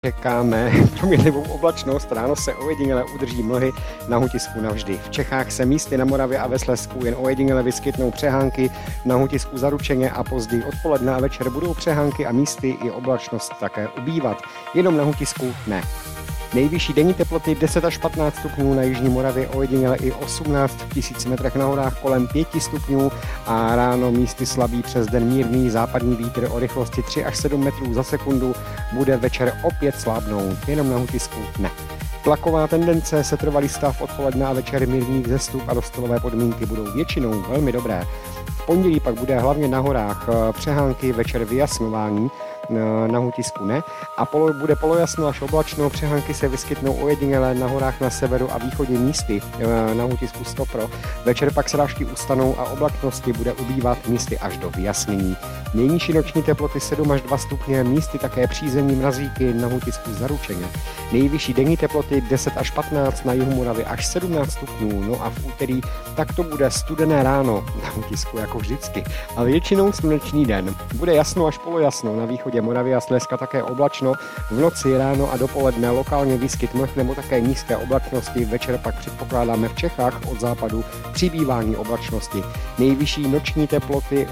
Čekáme proměnlivou oblačnost, ráno se ojediněle udrží mlhy na Hutisku navždy. V Čechách se místy na Moravě a ve Slezsku jen ojediněle vyskytnou přehánky, na Hutisku zaručeně a později odpoledne a večer budou přehánky a místy i oblačnost také ubývat. Jenom na Hutisku ne. Nejvyšší denní teploty 10 až 15 stupňů, na jižní Moravě ojediněle i 18 v 1000 metrech na horách kolem 5 stupňů a ráno místy slabý, přes den mírný západní vítr o rychlosti 3 až 7 metrů za sekundu, bude večer opět slábnout, jenom na Hutisku ne. Tlaková tendence, setrvalý stav, odpoledne a večer mírný vzestup a dostolové podmínky budou většinou velmi dobré. V pondělí pak bude hlavně na horách přehánky, večer vyjasňování, na Hutisku ne. A bude polojasno až oblačno, přehánky se vyskytnou ojediněle na horách na severu a východě místy, na Hutisku 100 pro. Večer pak srážky ustanou a oblačnosti bude ubývat místy až do vyjasnění. Nejnižší noční teploty 7 až 2 stupně, místy také přízemní mrazíky, na Hutisku zaručeně. Nejvyšší denní teploty 10 až 15, na jihu Moravy až 17 stupňů, no a v úterý tak to bude studené ráno na Hutisku jako vždycky, ale většinou slunečný den. Bude jasno až polojasno, na východě Moravy a Slezska také oblačno, v noci, ráno a dopoledne lokálně výskyt mlh nebo také nízké oblačnosti, večer pak předpokládáme v Čechách od západu přibývání oblačnosti. Nejnižší noční teploty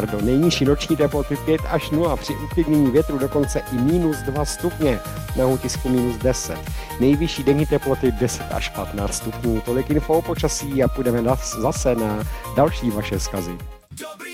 5 až 0, při uklidnění větru dokonce i -2 stupně, na Hutisku -10. Nejvyšší denní teploty 10 až 15 stupňů. Tolik info o počasí a půjdeme zase na další vaše vzkazy.